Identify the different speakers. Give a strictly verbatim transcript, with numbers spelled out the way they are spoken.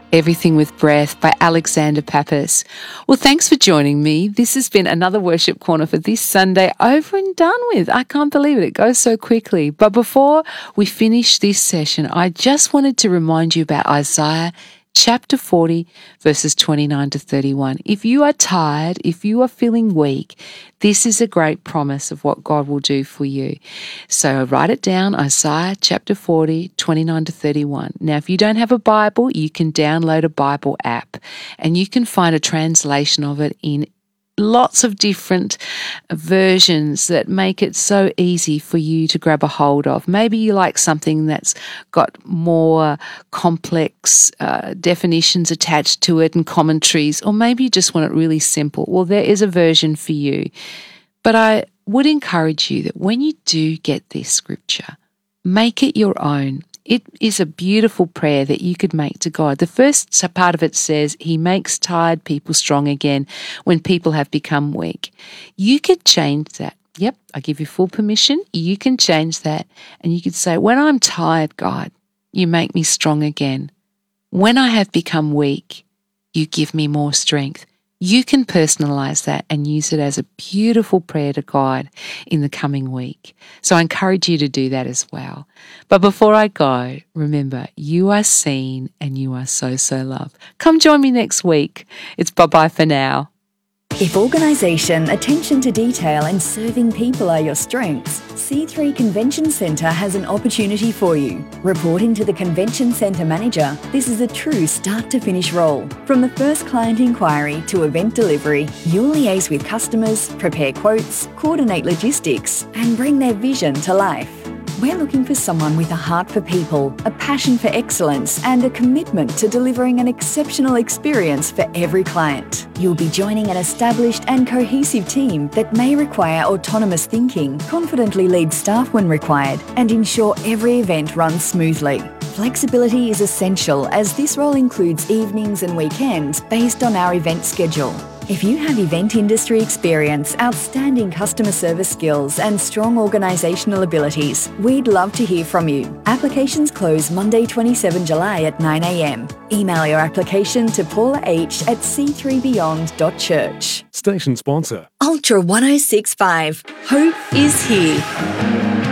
Speaker 1: Everything with Breath by Alexander Pappas. Well, thanks for joining me. This has been another Worship Corner for this Sunday, over and done with. I can't believe it. It goes so quickly. But before we finish this session, I just wanted to remind you about Isaiah chapter forty, verses twenty-nine to thirty-one. If you are tired, if you are feeling weak, this is a great promise of what God will do for you. So write it down, Isaiah chapter forty, twenty-nine to thirty-one. Now, if you don't have a Bible, you can download a Bible app and you can find a translation of it in lots of different versions that make it so easy for you to grab a hold of. Maybe you like something that's got more complex uh, definitions attached to it and commentaries, or maybe you just want it really simple. Well, there is a version for you. But I would encourage you that when you do get this scripture, make it your own. It is a beautiful prayer that you could make to God. The first part of it says, He makes tired people strong again when people have become weak. You could change that. Yep, I give you full permission. You can change that. And you could say, when I'm tired, God, you make me strong again. When I have become weak, you give me more strength. You can personalize that and use it as a beautiful prayer to God in the coming week. So I encourage you to do that as well. But before I go, remember, you are seen and you are so, so loved. Come join me next week. It's bye-bye for now.
Speaker 2: If organisation, attention to detail and serving people are your strengths, C three Convention Centre has an opportunity for you. Reporting to the Convention Centre Manager, this is a true start-to-finish role. From the first client inquiry to event delivery, you'll liaise with customers, prepare quotes, coordinate logistics and bring their vision to life. We're looking for someone with a heart for people, a passion for excellence and a commitment to delivering an exceptional experience for every client. You'll be joining an established and cohesive team that may require autonomous thinking, confidently lead staff when required, and ensure every event runs smoothly. Flexibility is essential as this role includes evenings and weekends based on our event schedule. If you have event industry experience, outstanding customer service skills and strong organisational abilities, we'd love to hear from you. Applications close Monday twenty-seventh of July at nine a m. Email your application to paula h at c three beyond dot church.
Speaker 3: Station sponsor.
Speaker 2: Ultra one oh six point five. Hope is here.